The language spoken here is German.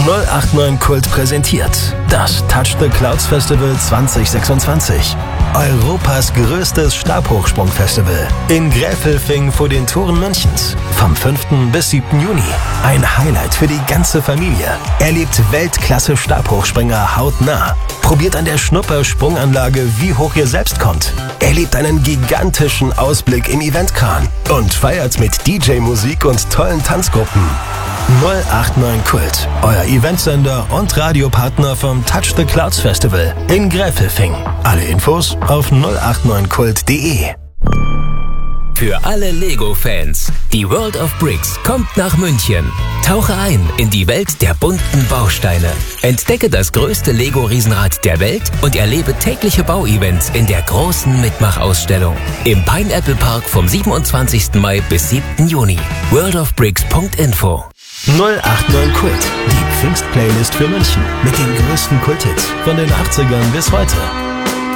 089 Kult präsentiert das Touch the Clouds Festival 2026. Europas größtes Stabhochsprung-Festival in Gräfelfing vor den Toren Münchens. Vom 5. bis 7. Juni. Ein Highlight für die ganze Familie. Erlebt Weltklasse-Stabhochspringer hautnah. Probiert an der Schnupper-Sprunganlage, wie hoch ihr selbst kommt. Erlebt einen gigantischen Ausblick im Eventkran. Und feiert mit DJ-Musik und tollen Tanzgruppen. 089 Kult, euer Eventsender und Radiopartner vom Touch the Clouds Festival in Gräfelfing. Alle Infos auf 089kult.de. Für alle Lego-Fans, die World of Bricks kommt nach München. Tauche ein in die Welt der bunten Bausteine. Entdecke das größte Lego-Riesenrad der Welt und erlebe tägliche Bauevents in der großen Mitmachausstellung. Im Pineapple Park vom 27. Mai bis 7. Juni. worldofbricks.info 089 Kult, die Pfingst-Playlist für München mit den größten Kulthits von den 80ern bis heute.